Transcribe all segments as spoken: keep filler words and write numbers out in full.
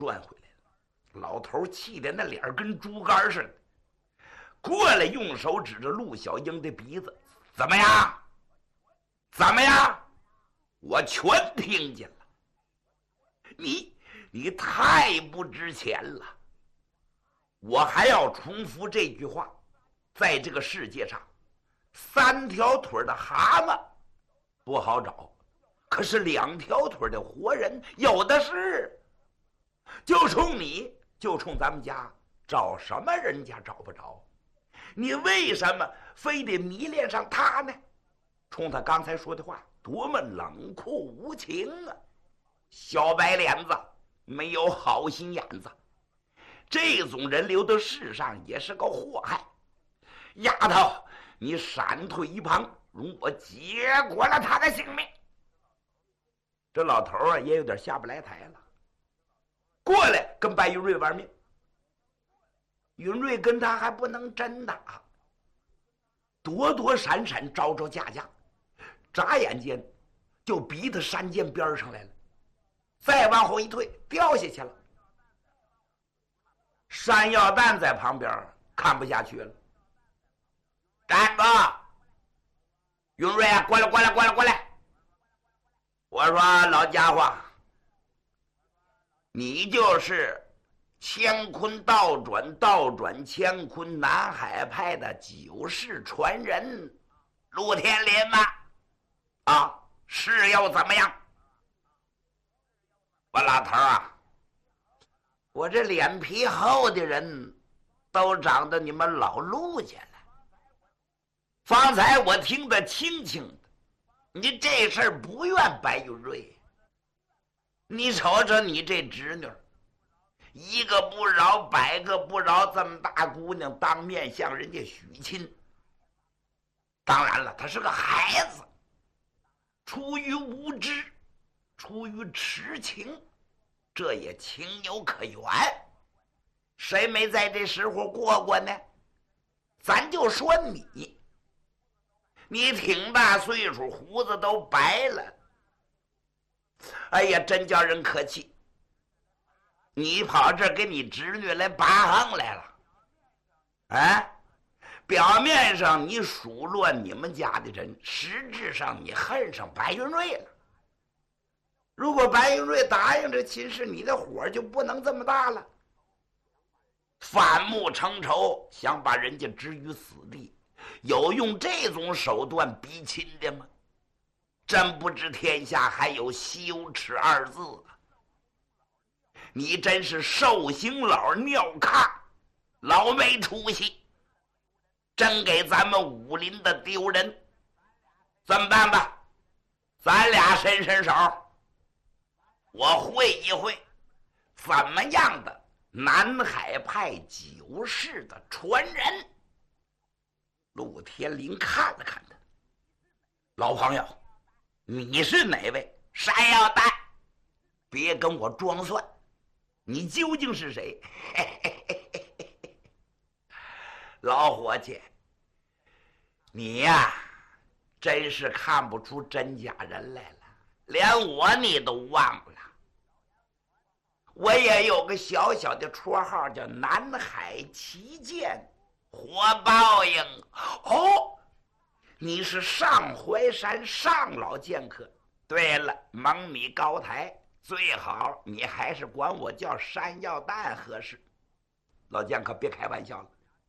转回来了。老头气得那脸跟猪肝似的，过来用手指着陆小英的鼻子：“怎么样？怎么样？我全听见了。你你太不值钱了。我还要重复这句话，在这个世界上，三条腿的蛤蟆不好找，可是两条腿的活人有的是。就冲你，就冲咱们家，找什么人家找不着？你为什么非得迷恋上他呢？冲他刚才说的话，多么冷酷无情啊！小白脸子，没有好心眼子，这种人留到世上也是个祸害。丫头，你闪退一旁，容我结果了他的性命。这老头啊，也有点下不来台了，过来跟白云瑞玩命。云瑞跟他还不能真打，躲躲闪闪，招招架架，眨眼间就逼他山涧边上来了，再往后一退，掉下去了。山药蛋在旁边看不下去了，站住！云瑞啊，过来过来过来过来！我说老家伙，你就是乾坤倒转倒转乾坤南海派的九世传人陆天林吗？啊，是又怎么样？我老头啊，我这脸皮厚的人都长到你们老陆家了。方才我听得清清的，你这事儿不怨白云瑞。你瞅瞅你这侄女，一个不饶百个不饶，这么大姑娘当面向人家许亲。当然了，她是个孩子，出于无知，出于痴情，这也情有可原。谁没在这时候过过呢？咱就说你，你挺大岁数，胡子都白了，哎呀，真叫人可气。你跑这儿给你侄女来拔横来了，哎，表面上你数落你们家的人，实质上你恨上白云瑞了。如果白云瑞答应这亲事，你的火就不能这么大了。反目成仇，想把人家置于死地，有用这种手段逼亲的吗？真不知天下还有羞耻二字啊！你真是寿星老尿炕，老没出息，真给咱们武林的丢人。这么办吧，咱俩伸伸手，我会一会怎么样的南海派九世的传人。陆天林看了看他，老朋友，你是哪位？山药蛋，别跟我装蒜，你究竟是谁？嘿嘿嘿嘿嘿，老伙计，你呀，真是看不出真假人来了，连我你都忘了。我也有个小小的绰号，叫南海旗舰火报应。哦，你是上淮山上老剑客。对了，蒙米高台，最好你还是管我叫山药蛋合适。老剑客别开玩笑了，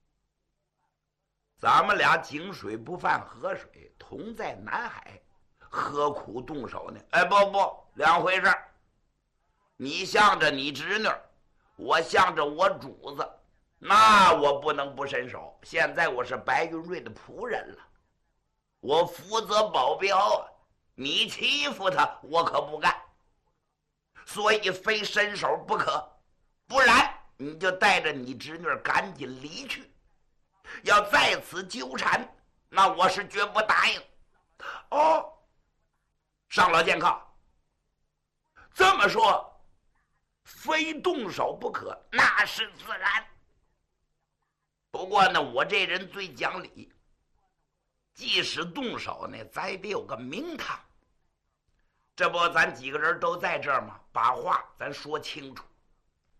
咱们俩井水不犯河水，同在南海，何苦动手呢？哎，不不，两回事。你向着你侄女，我向着我主子，那我不能不伸手。现在我是白云瑞的仆人了，我负责保镖啊！你欺负他，我可不干，所以非伸手不可。不然你就带着你侄女赶紧离去。要在此纠缠，那我是绝不答应。哦，上老剑客，这么说，非动手不可，那是自然。不过呢，我这人最讲理，即使动手呢，咱也得有个名堂。这不咱几个人都在这儿吗？把话咱说清楚。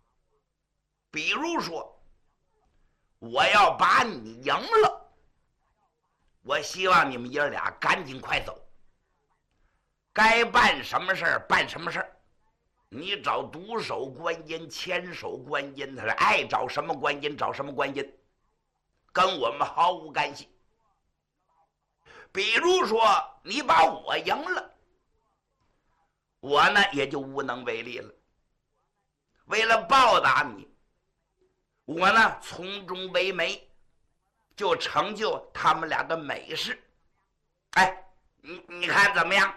比如说，我要把你赢了，我希望你们爷俩赶紧快走，该办什么事儿办什么事儿。你找独守观音、牵手观音，他是爱找什么观音找什么观音，跟我们毫无干系。比如说，你把我赢了，我呢也就无能为力了。为了报答你，我呢从中为美，就成就他们俩的美事。哎，你你看怎么样？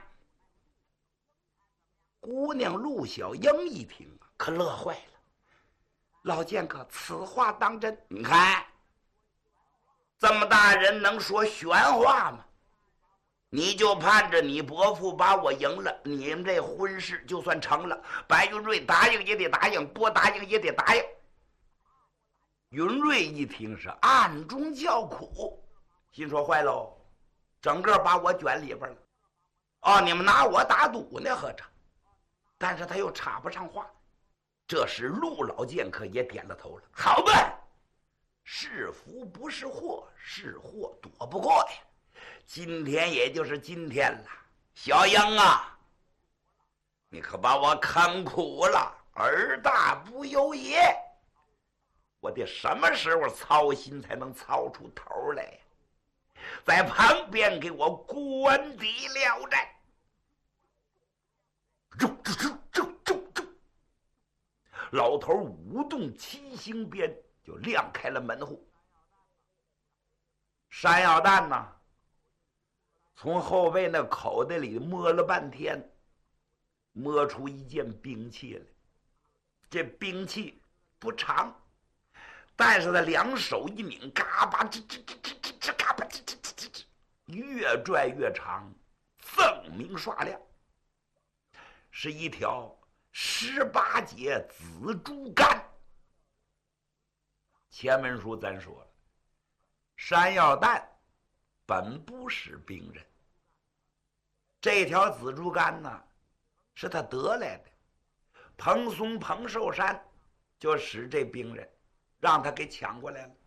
姑娘陆小英一听啊，可乐坏了。老剑客，此话当真？你看，这么大人能说玄话吗？你就盼着你伯父把我赢了，你们这婚事就算成了。白云瑞答应也得答应，不答应也得答应。云瑞一听是暗中叫苦，心说坏喽，整个把我卷里边了。哦，你们拿我打赌呢，合着。但是他又插不上话。这时陆老剑客也点了头了，好吧，是福不是祸，是祸躲不过呀。今天也就是今天了，小英啊，你可把我坑苦了，儿大不由爷。我得什么时候操心才能操出头来呀？在旁边给我观敌聊斋。老头舞动七星鞭，就亮开了门户。山药蛋呢，从后背那口袋里摸了半天，摸出一件兵器来。这兵器不长，但是他两手一拧，嘎巴吱吱吱吱吱吱嘎巴吱吱吱吱吱，越拽越长，锃明刷亮，是一条十八节紫竹竿。前文书咱说了，山药蛋本不是兵人，这条紫竹竿呢是他得来的。彭松彭寿山就使这兵人，让他给抢过来了，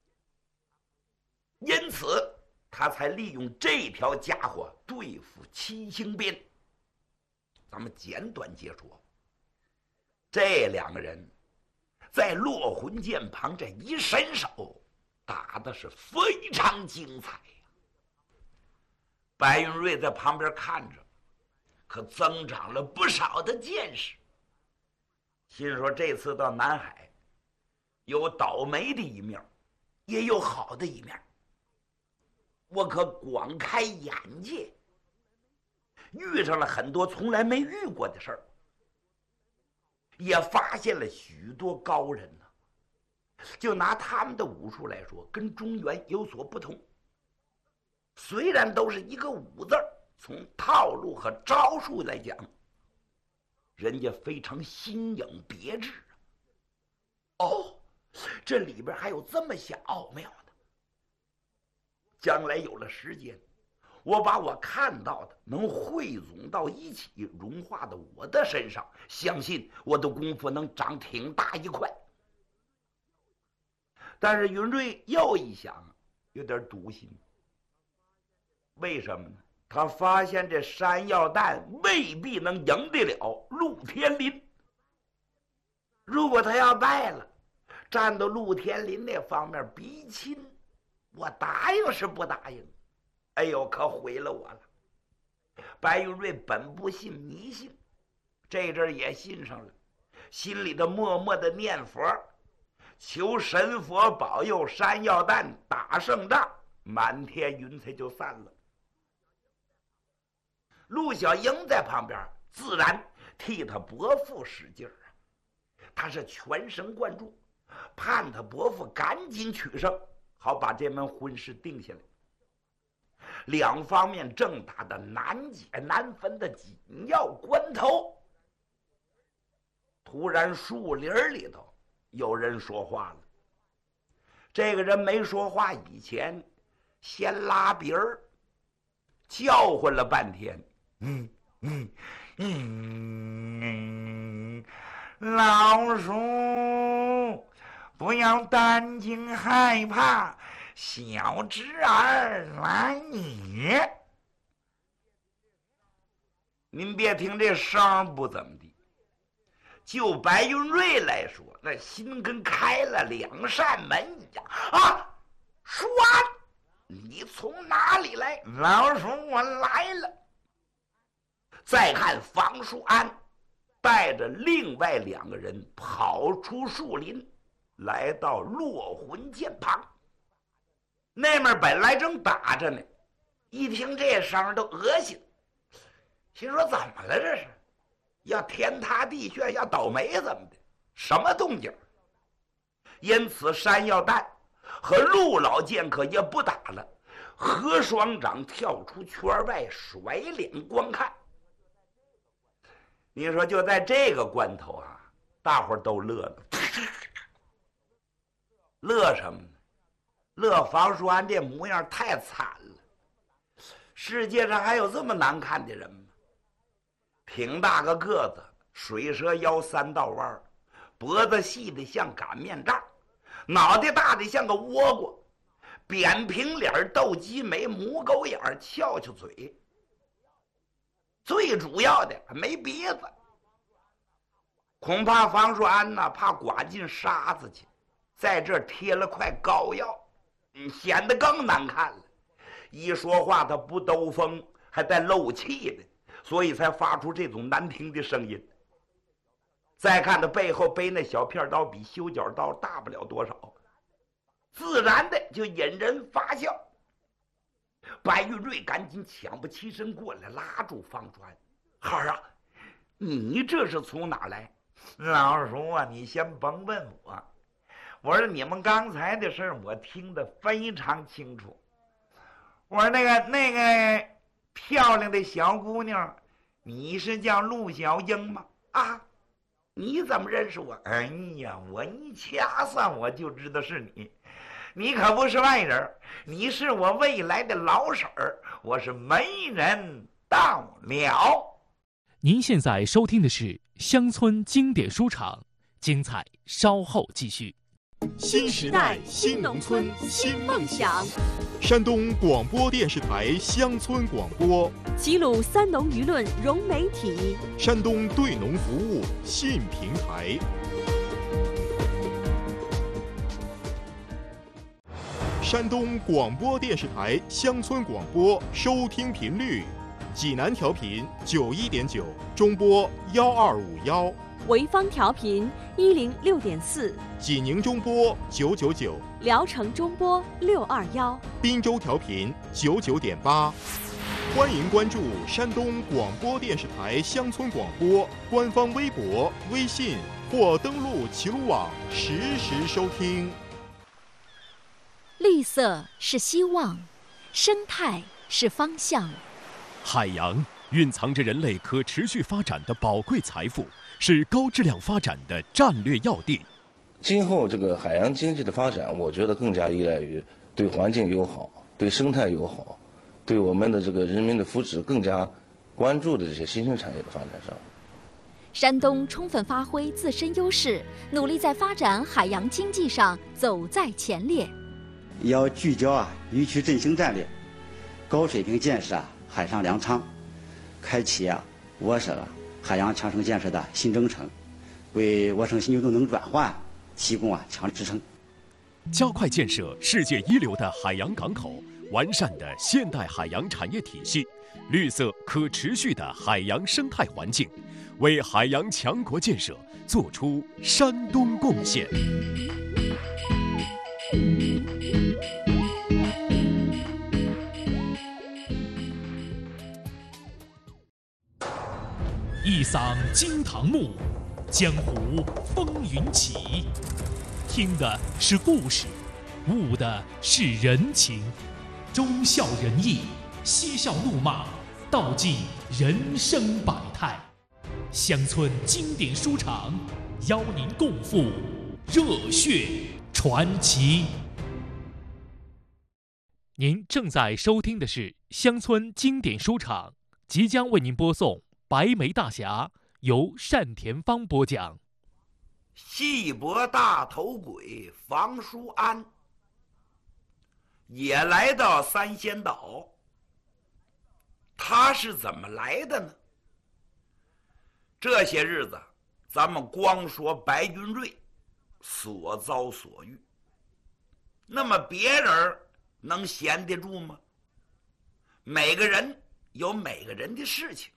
因此他才利用这条家伙对付七星鞭。咱们简短截说，这两个人在落魂剑旁这一伸手，打的是非常精彩呀。白云瑞在旁边看着，可增长了不少的见识，心说这次到南海有倒霉的一面，也有好的一面，我可广开眼界，遇上了很多从来没遇过的事儿，也发现了许多高人呢。就拿他们的武术来说，跟中原有所不同。虽然都是一个武字，从套路和招数来讲，人家非常新颖别致。哦，这里边还有这么些奥妙的。将来有了时间，我把我看到的能汇总到一起，融化到我的身上，相信我的功夫能长挺大一块。但是云瑞又一想，有点堵心。为什么呢？他发现这山药蛋未必能赢得了陆天林。如果他要败了，站到陆天林那方面逼亲，我答应是不答应？哎呦，可毁了我了。白云瑞本不信迷信，这阵儿也信上了，心里头默默的念佛，求神佛保佑山药蛋打胜仗，满天云彩就散了。陆小英在旁边自然替他伯父使劲儿啊，他是全神贯注，盼他伯父赶紧取胜，好把这门婚事定下来。两方面正打的难解难分的紧要关头，突然树林里头有人说话了。这个人没说话以前，先拉鼻儿，叫唤了半天，嗯嗯嗯，老鼠不要担惊害怕，小侄儿来也。您别听这声不怎么地，就白云瑞来说，那心跟开了两扇门一样啊！说，你从哪里来？老叔，我来了。再看房叔安带着另外两个人跑出树林，来到落魂涧旁。那面本来正打着呢，一听这声都恶心，心说怎么了这是？要天塌地陷，要倒霉怎么的？什么动静？因此山药蛋和陆老剑客也不打了，何双掌跳出圈外，甩脸观看。你说就在这个关头啊，大伙儿都乐了。乐什么呢？乐房叔安这模样太惨了。世界上还有这么难看的人吗？挺大个个子，水蛇腰三道弯，脖子细的像擀面杖，脑袋大的像个倭瓜，扁平脸，斗鸡眉，母狗眼，翘翘嘴，最主要的还没鼻子。恐怕房叔安呢，怕刮进沙子去，在这儿贴了块膏药，嗯，显得更难看了。一说话他不兜风，还带漏气的，所以才发出这种难听的声音。再看他背后背那小片刀，比修脚刀大不了多少，自然的就引人发笑。白玉瑞赶紧抢不起身过来，拉住方川：“孩儿啊，你这是从哪来？”老叔啊，你先甭问我，我说你们刚才的事儿我听得非常清楚。我说那个那个漂亮的小姑娘，你是叫陆小英吗？啊，你怎么认识我？哎呀，我一掐算我就知道是你。你可不是外人，你是我未来的老婶儿，我是媒人到了。 您现在收听的是乡村经典书场，精彩稍后继续。 新时代新农村新梦想，山东广播电视台乡村广播， 齐鲁三农舆论融媒体， 山东对农服务信平台。山东广播电视台乡村广播收听频率：济南调频九一点九，中波幺二五幺； 潍坊调频一零六点四， 济宁中波九九九， 聊城中波六二幺， 滨州调频九九点八。欢迎关注山东广播电视台乡村广播官方微博、微信或登录齐鲁网实时收听。 绿色是希望，生态是方向。 海洋蕴藏着人类可持续发展的宝贵财富，是高质量发展的战略要地。 今后这个海洋经济的发展，我觉得更加依赖于对环境友好、对生态友好、对我们的这个人民的福祉更加关注的这些新兴产业的发展上。 山东充分发挥自身优势，努力在发展海洋经济上走在前列。 要聚焦啊渔区振兴战略，高水平建设啊海上粮仓，开启啊我省啊海洋强省建设的新征程，为我省新旧动能转换提供啊强支撑。 加快建设世界一流的海洋港口，完善的现代海洋产业体系，绿色可持续的海洋生态环境，为海洋强国建设做出山东贡献。 一嗓惊堂木，江湖风云起。听的是故事，悟的是人情，忠孝仁义，嬉笑怒骂，道尽人生百态。乡村经典书场邀您共赴热血传奇。您正在收听的是乡村经典书场，即将为您播送白眉大侠，由单田芳播讲。 戏脖大头鬼房叔安也来到三仙岛。他是怎么来的呢？这些日子咱们光说白云瑞所遭所遇，那么别人能闲得住吗？每个人有每个人的事情。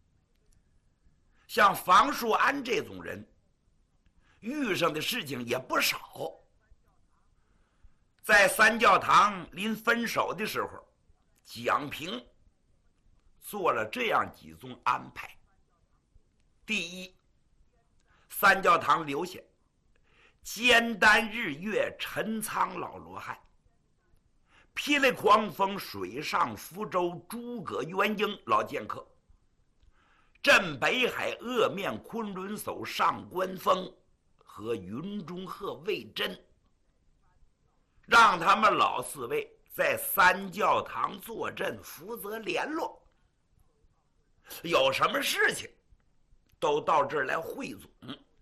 像房叔安这种人遇上的事情也不少。在三教堂临分手的时候，蒋平做了这样几种安排。第一，三教堂留下肩担日月陈仓老罗汉，霹雳狂风水上福州诸葛元英老剑客，镇北海恶面昆仑叟上官峰和云中鹤魏真，让他们老四位在三教堂坐镇，负责联络，有什么事情都到这儿来汇总。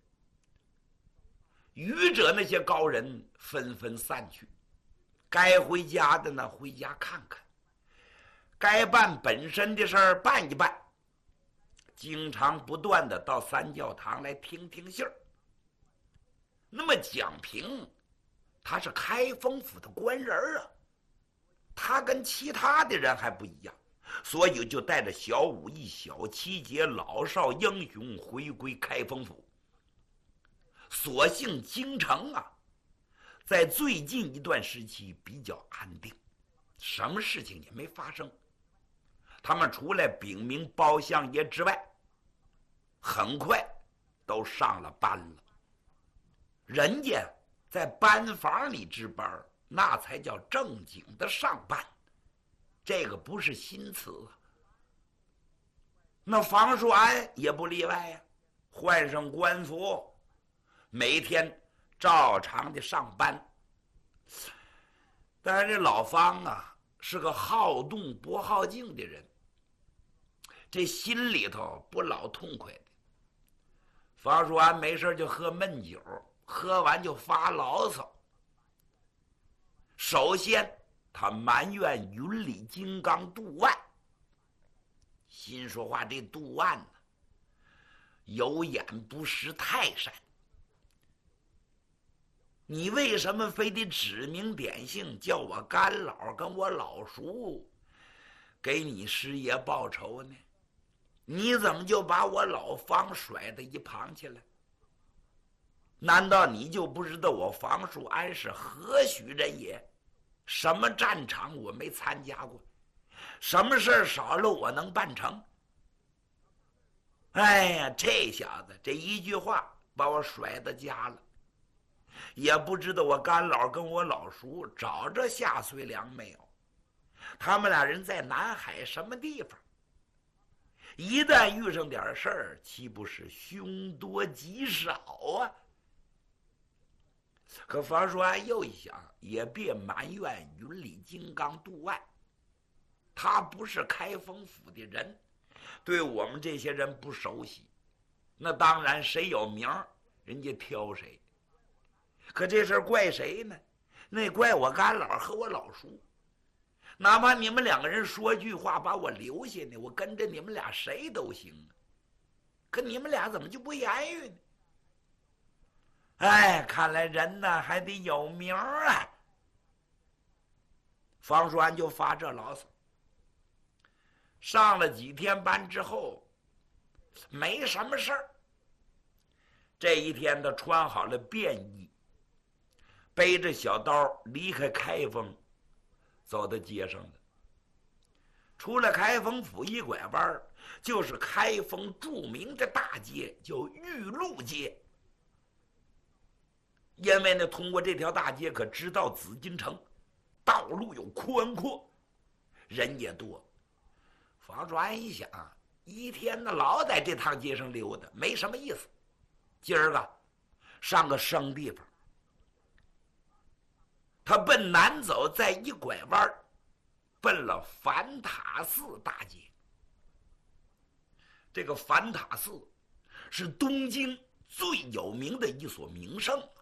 愚者那些高人纷纷散去，该回家的呢回家看看，该办本身的事儿办一办，经常不断的到三教堂来听听信儿。那么蒋平他是开封府的官人啊，他跟其他的人还不一样，所以就带着小武艺、小七节、老少英雄回归开封府。所幸京城啊，在最近一段时期比较安定，什么事情也没发生。他们除了禀明包相爷之外，很快都上了班了。人家在班房里值班，那才叫正经的上班，这个不是新词啊。那房叔安也不例外呀、啊，换上官服，每天照常的上班。但是这老方啊是个好动不好静的人，这心里头不老痛快的。房叔安没事就喝闷酒，喝完就发牢骚。首先他埋怨云里金刚杜万，心说话这杜万呢有眼不识泰山，你为什么非得指名点姓叫我干老跟我老叔给你师爷报仇呢？你怎么就把我老方甩到一旁去了？难道你就不知道我房叔安是何许人也？什么战场我没参加过，什么事儿少了我能办成？哎呀，这小子这一句话把我甩到家了，也不知道我干老跟我老叔找着下绥粮没有，他们俩人在南海什么地方？一旦遇上点事儿，岂不是凶多吉少啊？可房叔安又一想，也别埋怨云里金刚杜万，他不是开封府的人，对我们这些人不熟悉，那当然谁有名人家挑谁。可这事怪谁呢？那怪我干老和我老叔。哪怕你们两个人说句话把我留下呢，我跟着你们俩谁都行。可你们俩怎么就不言语呢？哎，看来人呢还得有名啊。房叔安就发这牢骚。上了几天班之后，没什么事儿。这一天他穿好了便衣，背着小刀离开开封，走到街上了。出了开封府一拐弯，就是开封著名的大街，叫玉露街。因为呢，通过这条大街可知道紫禁城，道路又宽阔，人也多。房叔安一想，一天呢老在这趟街上溜达，没什么意思。今儿个上个生地方，他奔南走，再一拐弯，奔了反塔寺大街。这个反塔寺是东京最有名的一所名胜。